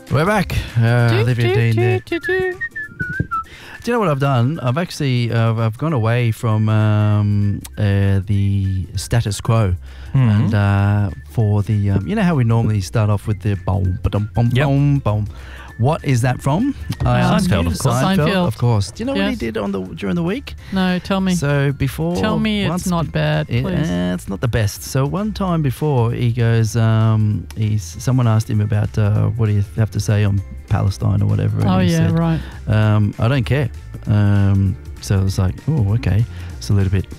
We're back. Olivia Dean there. Do you know what I've done? I've actually I've gone away from the status quo, and for the you know how we normally start off with the boom, ba-dum, boom, boom, boom. What is that from? Seinfeld, of course. Seinfeld, of course. Do you know what he did during the week? No, tell me. So before, tell me it's not bad, please. It's not the best. So one time before, he goes, someone asked him about what do you have to say on Palestine or whatever. And he said, right. I don't care. So I was like, oh, okay. It's a little bit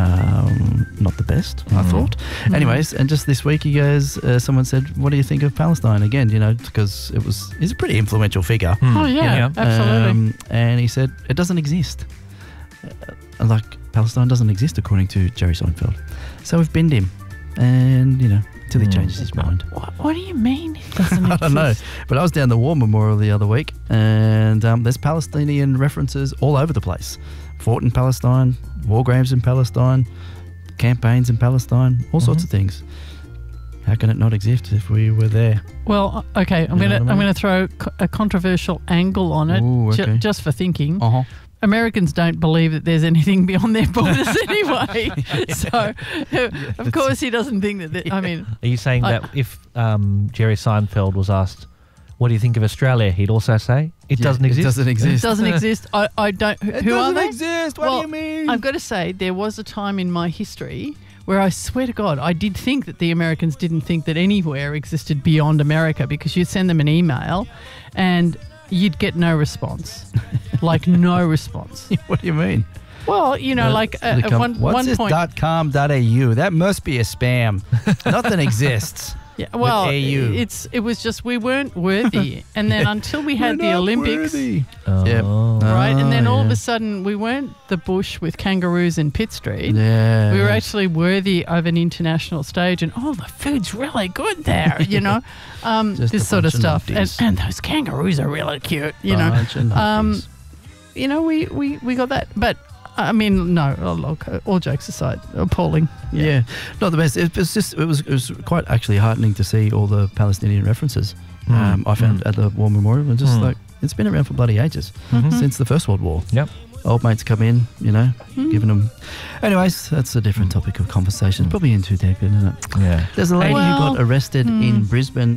not the best, I thought. Anyways, and just this week he goes, someone said, what do you think of Palestine? Again, you know, because he's a pretty influential figure. Oh, yeah, absolutely. And he said, it doesn't exist. Like, Palestine doesn't exist according to Jerry Seinfeld. So we've binned him, and, you know, till he changes his mind. What do you mean it doesn't exist? I don't know. But I was down the War Memorial the other week, and there's Palestinian references all over the place. Fought in Palestine, war graves in Palestine, campaigns in Palestine, all sorts of things. How can it not exist if we were there? Well, okay, I'm gonna throw a controversial angle on it. Ooh, okay. Just for thinking. Americans don't believe that there's anything beyond their borders anyway. So, of course, he doesn't think that. I mean, are you saying that if Jerry Seinfeld was asked, "What do you think of Australia?" he'd also say, "It doesn't exist." It doesn't exist. It doesn't exist. I don't. Who are they? Exist. What do you mean? I've got to say, there was a time in my history where I swear to God, I did think that the Americans didn't think that anywhere existed beyond America, because you'd send them an email and you'd get no response. Like, no response. What do you mean? Well, you know, like at one point. .com.au? That must be a spam. Nothing exists. Yeah, well, AU. it was just we weren't worthy, and then until we had the Olympics, right, and then all of a sudden we weren't the bush with kangaroos in Pitt Street. Yeah, we were actually worthy of an international stage, and the food's really good there, you know, this sort of stuff, and those kangaroos are really cute, you know, you know, we got that, but. I mean, no. Look, all jokes aside, appalling. Yeah, not the best. It was quite actually heartening to see all the Palestinian references. I found at the War Memorial, and just like it's been around for bloody ages since the First World War. Yep. Old mates come in, you know, giving them. Anyways, that's a different topic of conversation. Probably in too deep, isn't it? Yeah. There's a lady who got arrested in Brisbane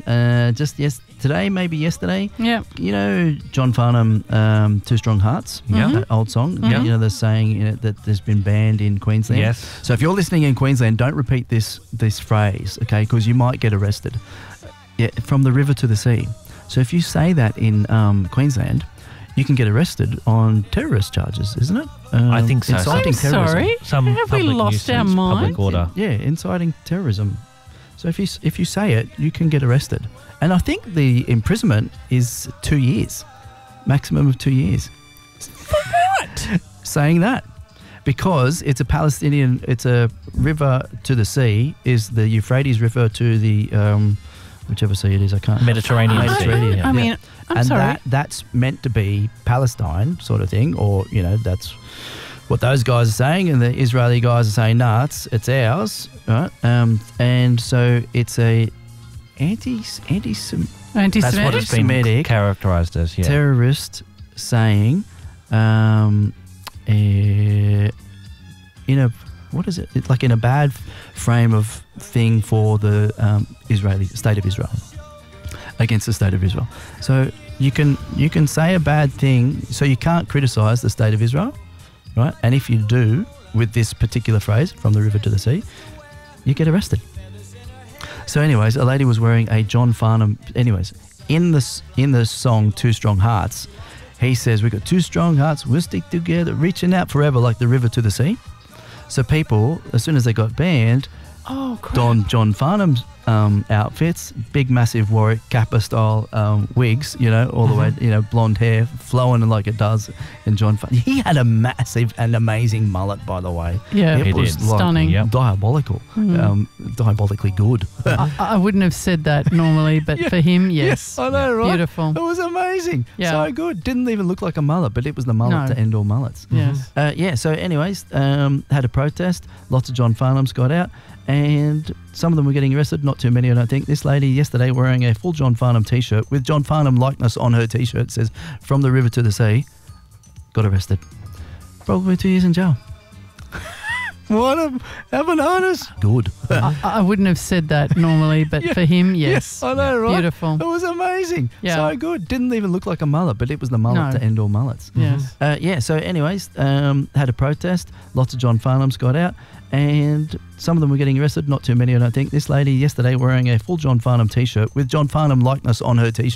today, maybe yesterday. Yeah. You know John Farnham, Two Strong Hearts? Yeah. That old song? You know, they're saying in it that there's been banned in Queensland. Yes. So if you're listening in Queensland, don't repeat this phrase, okay? Because you might get arrested. Yeah, from the river to the sea. So if you say that in Queensland, you can get arrested on terrorist charges, isn't it? I think so. Inciting terrorism. Sorry, have we lost our mind? Public order. Yeah, inciting terrorism. So if you say it, you can get arrested. And I think the imprisonment is 2 years, maximum of 2 years. For what? Saying that. Because it's a river to the sea, is the Euphrates River to the, whichever sea it is, I can't. Mediterranean. I mean, I'm sorry. That's meant to be Palestine sort of thing, or, you know, that's what those guys are saying, and the Israeli guys are saying, nah, it's ours, right? And so it's a anti-Semitic. That's what it's been characterised as, terrorist saying, in a, what is it? It's like in a bad frame of thing for the Israeli state of Israel, against the state of Israel. So you can say a bad thing, so you can't criticise the state of Israel, right? And if you do with this particular phrase, from the river to the sea, you get arrested. So anyways, a lady was wearing a John Farnham. Anyways, in the song Two Strong Hearts, he says, we've got two strong hearts, we'll stick together, reaching out forever like the river to the sea. So people, as soon as they got banned, donned John Farnham's outfits, big massive Warwick Kappa style wigs, you know, all the way, you know, blonde hair flowing like it does in John Farnham. He had a massive and amazing mullet, by the way. Yeah, it was like stunning, diabolical, diabolically good. I wouldn't have said that normally, but for him, yes. I know, right? Beautiful. It was amazing. Yeah. So good. Didn't even look like a mullet, but it was the mullet to end all mullets. Yes. So anyways, had a protest. Lots of John Farnhams got out. and some of them were getting arrested, not too many I don't think. This lady yesterday wearing a full John Farnham t-shirt with John Farnham likeness on her t-shirt, says "From the river to the sea," got arrested. Probably 2 years in jail. What a bananas. Good. I wouldn't have said that normally, but for him, yes. I know, right? Beautiful. It was amazing. Yeah. So good. Didn't even look like a mullet, but it was the mullet to end all mullets. Yes. So anyways, had a protest. Lots of John Farnhams got out, and some of them were getting arrested, not too many I don't think. This lady yesterday wearing a full John Farnham t-shirt with John Farnham likeness on her t-shirt.